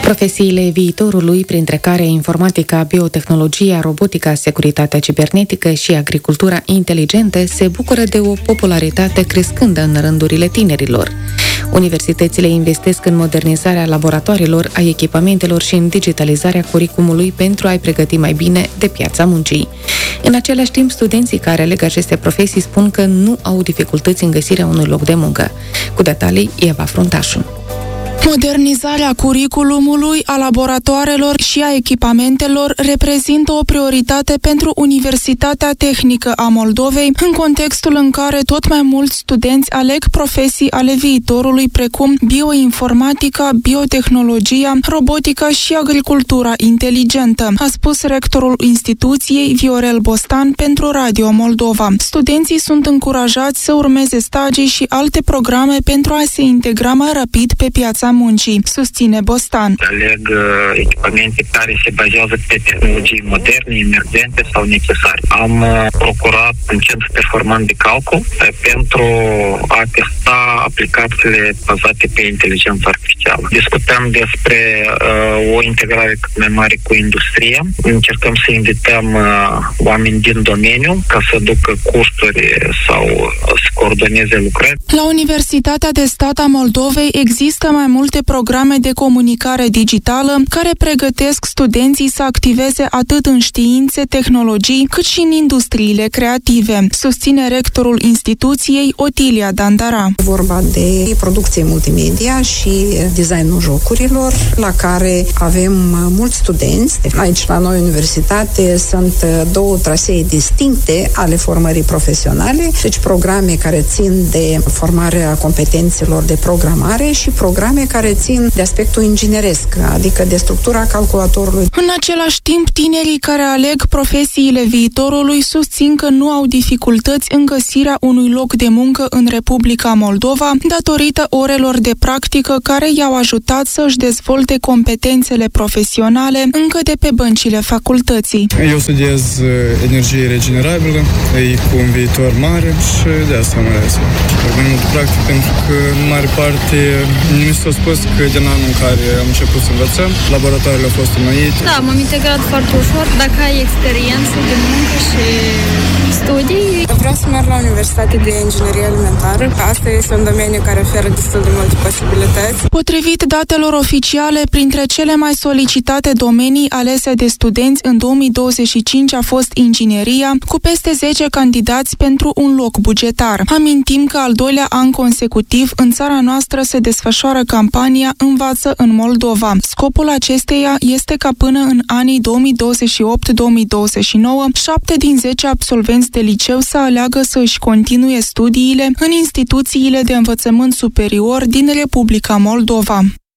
Profesiile viitorului, printre care informatica, biotehnologia, robotica, securitatea cibernetică și agricultura inteligentă, se bucură de o popularitate crescândă în rândurile tinerilor. Universitățile investesc în modernizarea laboratoarelor, a echipamentelor și în digitalizarea curriculumului pentru a-i pregăti mai bine de piața muncii. În același timp, studenții care aleg aceste profesii spun că nu au dificultăți în găsirea unui loc de muncă. Cu detalii, Eva Fruntașu. Modernizarea curriculumului, a laboratoarelor și a echipamentelor reprezintă o prioritate pentru Universitatea Tehnică a Moldovei, în contextul în care tot mai mulți studenți aleg profesii ale viitorului precum bioinformatica, biotehnologia, robotica și agricultura inteligentă, a spus rectorul instituției Viorel Bostan pentru Radio Moldova. Studenții sunt încurajați să urmeze stagii și alte programe pentru a se integra mai rapid pe piața muncii, susține Bostan. Aleg echipamente care se bazează pe tehnologii moderne, emergente sau necesare. Am procurat un centru performant de calcul pentru a testa aplicațiile bazate pe inteligență artificială. Discutăm despre o integrare cât mai mare cu industria. Încercăm să invităm oameni din domeniu ca să ducă cursuri sau să coordoneze lucrări. La Universitatea de Stat a Moldovei există mai multe programe de comunicare digitală care pregătesc studenții să activeze atât în științe, tehnologii, cât și în industriile creative, susține rectorul instituției Otilia Dandara. Vorba de producție multimedia și designul jocurilor, la care avem mulți studenți. Aici, la noi, universitate, sunt două trasee distincte ale formării profesionale, deci programe care țin de formarea competențelor de programare și programe care țin de aspectul ingineresc, adică de structura calculatorului. În același timp, tinerii care aleg profesiile viitorului susțin că nu au dificultăți în găsirea unui loc de muncă în Republica Moldova, datorită orelor de practică care i-au ajutat să-și dezvolte competențele profesionale încă de pe băncile facultății. Eu studiez energie regenerabilă, e cu un viitor mare și de asta mă ales. Mai mult practic, pentru că în mare parte mi s-a spus că din anul în care am început să învățăm, laboratoarele au fost înnoite. Da, m-am integrat foarte ușor. Dacă ai experiență de muncă și studii... Vreau să merg la Universitate de Inginerie Alimentară. Asta este un domeniu care oferă destul de multe posibilități. Potrivit datelor oficiale, printre cele mai solicitate domenii alese de studenți în 2025 a fost ingineria, cu peste 10 candidați pentru un loc bugetar. Amintim că al doilea an consecutiv în țara noastră se desfășoară campania Învață în Moldova. Scopul acesteia este ca până în anii 2028-2029, 7 din 10 absolvenți de liceu să aleagă să își continue studiile în instituțiile de învățământ superior din Republica Moldova.